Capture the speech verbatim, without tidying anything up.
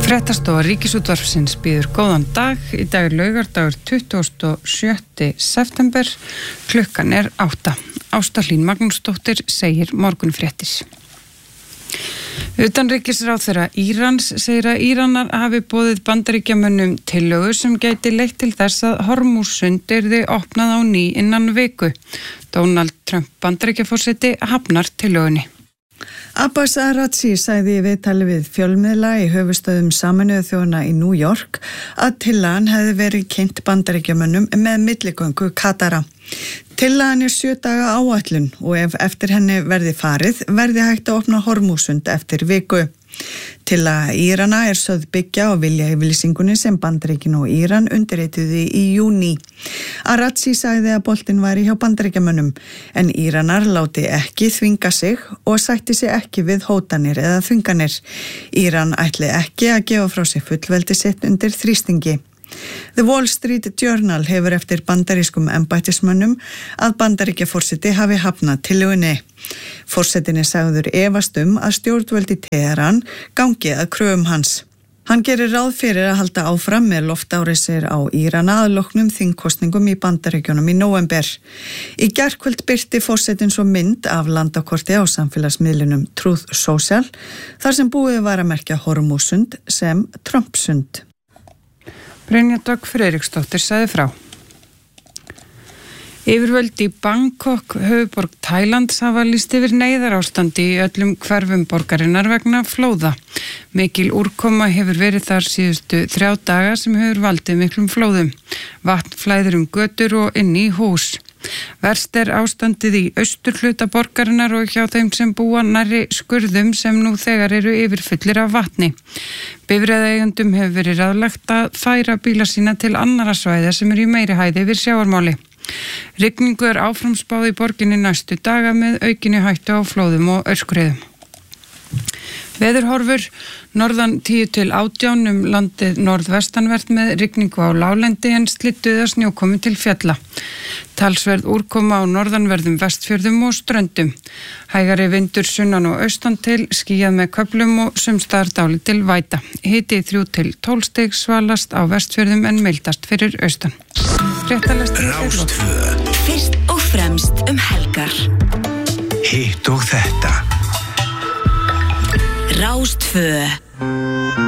Fréttastofa Ríkisútvarpsins býður góðan dag. Í dag er laugardagur tuttugasta og sjötta september. Klukkan er átta. Ásta Hlín Magnúsdóttir segir morgunfréttir. Utanríkisráðherra Írans segir að Íranar hafi boðið Bandaríkjamönnum tillögu sem gæti leitt til þess að Hormúzsund yrði opnað á ný innan viku. Donald Trump Bandaríkjaforseti hafnar tillögunni. Abbas Araghchi sagði í viðtali við fjölmiðla í höfuðstöðum Sameinuðu þjóðanna í New York að tillagan hefði verið kynnt Bandaríkjamönnum með milligöngu Katara. Tillagan er sjö daga áætlun og ef eftir henni verði farið verði hægt að opna Hormúzsund eftir viku. Tillaga Írana er sögð byggja á viljayfirlýsingunni sem Bandaríkin og Íran undirrituðu í júní. Araghchi sagði að boltinn væri hjá Bandaríkjamönnum en Íranar láti ekki þvinga sig og sætti sig ekki við hótanir eða þvinganir. Íran ætli ekki að gefa frá sig fullveldi sitt undir þrýstingi. The Wall Street Journal hefur eftir bandarískum embættismönnum að Bandaríkjaforseti hafi hafnað tillögunni. Forsetinn er sagður efast um að stjórnvöld í Teheran gangi að kröfum hans. Hann gerir ráð fyrir að halda áfram með loftárásir á Írana að loknum þingkosningum í Bandaríkjunum í nóvember. Í gærkvöld birti forsetinn svo mynd af landakorti á samfélagsmiðlunum Truth Social þar sem búið var að merkja Hormúzsund sem Trumpsund. Brynja Dögg Friðriksdóttir sagði frá. Yfirvöld í Bangkok, höfuðborg Tælands, hafa lýst yfir neyðarástandi í öllum hverfum borgarinnar vegna flóða. Mikil úrkoma hefur verið þar síðustu þrjá daga sem hefur valdið miklum flóðum. Vatn flæðir um götur og inn í hús. Verst er ástandið í austurhluta borgarinnar og hjá þeim sem búa nærri skurðum sem nú þegar eru yfirfullir af vatni. Bifreiðaeigendum hefur verið ráðlagt að færa bíla sína til annarra svæða sem eru í meiri hæð yfir sjávarmáli. Rigningu er áfram spáð í borginni næstu daga með aukinni hættu á flóðum og aurskriðum. Veðurhorfur norðan tíu til átján um landið norðvestanvert með rigningu á láglendi en slydduða snjókomi til fjalla. Talsverð úrkoma á norðanverðum Vestfjörðum og Ströndum. Hægari vindur sunnan og austan til, skýjað með köflum og sumstaðar dálítil væta. Hiti þrjú til tólf stig, svalast á Vestfjörðum en mildast fyrir austan. Rástvö. Fyrst og fremst um helgar. Hitt og þetta. Rástvö.